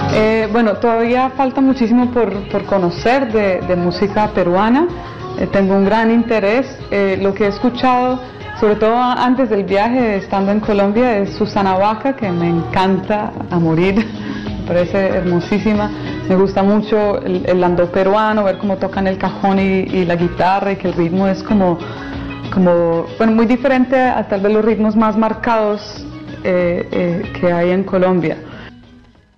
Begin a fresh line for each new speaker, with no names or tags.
Bueno, todavía falta muchísimo por conocer de música peruana. Tengo un gran interés. Lo que he escuchado, sobre todo antes del viaje, estando en Colombia, es Susana Baca, que me encanta a morir. Me parece hermosísima. Me gusta mucho el landó peruano, ver cómo tocan el cajón y la guitarra, y que el ritmo es como bueno, muy diferente a tal vez los ritmos más marcados que hay en Colombia.